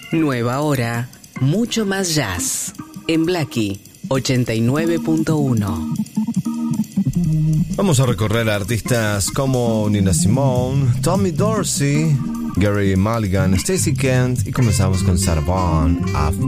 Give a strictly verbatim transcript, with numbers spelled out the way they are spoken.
Nueva hora, mucho más jazz. En Blackie ochenta y nueve punto uno. Vamos a recorrer a artistas como Nina Simone, Tommy Dorsey, Gary Mulligan, Stacey Kent y comenzamos con Sarah Vaughan, I've